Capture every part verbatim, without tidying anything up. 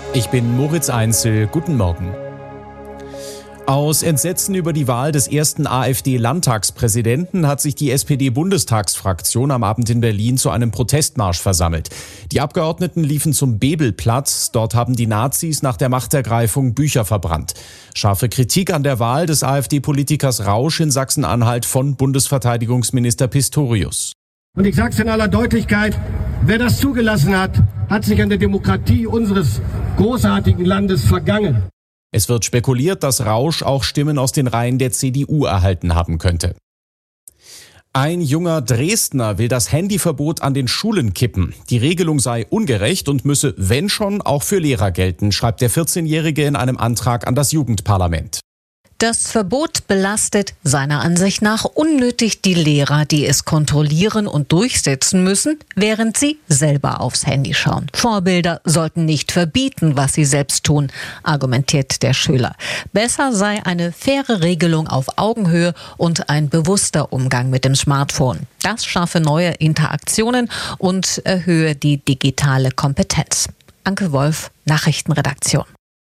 Ich bin Moritz Einzel. Guten Morgen. Aus Entsetzen über die Wahl des ersten AfD-Landtagspräsidenten hat sich die S P D-Bundestagsfraktion am Abend in Berlin zu einem Protestmarsch versammelt. Die Abgeordneten liefen zum Bebelplatz. Dort haben die Nazis nach der Machtergreifung Bücher verbrannt. Scharfe Kritik an der Wahl des AfD-Politikers Rausch in Sachsen-Anhalt von Bundesverteidigungsminister Pistorius. Und ich sage es in aller Deutlichkeit, wer das zugelassen hat, hat sich an der Demokratie unseres großartigen Landes vergangen. Es wird spekuliert, dass Rausch auch Stimmen aus den Reihen der C D U erhalten haben könnte. Ein junger Dresdner will das Handyverbot an den Schulen kippen. Die Regelung sei ungerecht und müsse, wenn schon, auch für Lehrer gelten, schreibt der vierzehnjährige in einem Antrag an das Jugendparlament. Das Verbot belastet seiner Ansicht nach unnötig die Lehrer, die es kontrollieren und durchsetzen müssen, während sie selber aufs Handy schauen. Vorbilder sollten nicht verbieten, was sie selbst tun, argumentiert der Schüler. Besser sei eine faire Regelung auf Augenhöhe und ein bewusster Umgang mit dem Smartphone. Das schaffe neue Interaktionen und erhöhe die digitale Kompetenz. Anke Wolf, Nachrichtenredaktion.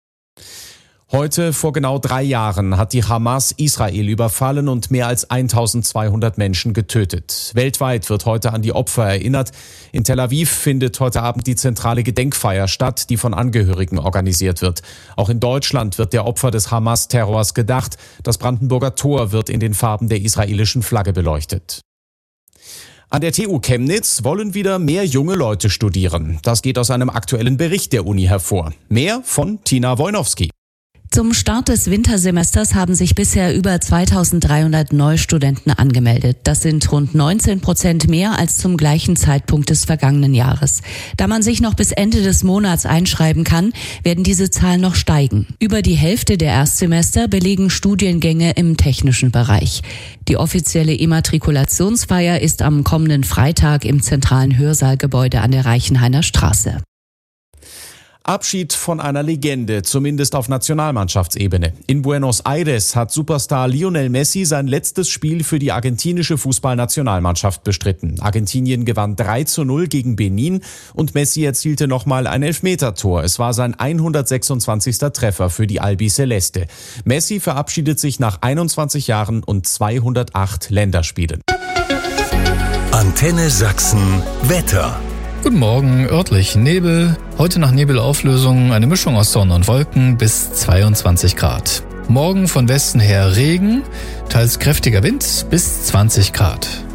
Heute vor genau drei Jahren hat die Hamas Israel überfallen und mehr als eintausendzweihundert Menschen getötet. Weltweit wird heute an die Opfer erinnert. In Tel Aviv findet heute Abend die zentrale Gedenkfeier statt, die von Angehörigen organisiert wird. Auch in Deutschland wird der Opfer des Hamas-Terrors gedacht. Das Brandenburger Tor wird in den Farben der israelischen Flagge beleuchtet. An der T U Chemnitz wollen wieder mehr junge Leute studieren. Das geht aus einem aktuellen Bericht der Uni hervor. Mehr von Tina Wojnowski. Zum Start des Wintersemesters haben sich bisher über zweitausenddreihundert Neustudenten angemeldet. Das sind rund neunzehn Prozent mehr als zum gleichen Zeitpunkt des vergangenen Jahres. Da man sich noch bis Ende des Monats einschreiben kann, werden diese Zahlen noch steigen. Über die Hälfte der Erstsemester belegen Studiengänge im technischen Bereich. Die offizielle Immatrikulationsfeier ist am kommenden Freitag im zentralen Hörsaalgebäude an der Reichenhainer Straße. Abschied von einer Legende, zumindest auf Nationalmannschaftsebene. In Buenos Aires hat Superstar Lionel Messi sein letztes Spiel für die argentinische Fußballnationalmannschaft bestritten. Argentinien gewann drei zu null gegen Benin und Messi erzielte nochmal ein Elfmetertor. Es war sein hundertsechsundzwanzigster Treffer für die Albiceleste. Messi verabschiedet sich nach einundzwanzig Jahren und zweihundertacht Länderspielen. Antenne Sachsen Wetter. Guten Morgen, örtlich Nebel. Heute nach Nebelauflösung eine Mischung aus Sonne und Wolken bis zweiundzwanzig Grad. Morgen von Westen her Regen, teils kräftiger Wind bis zwanzig Grad.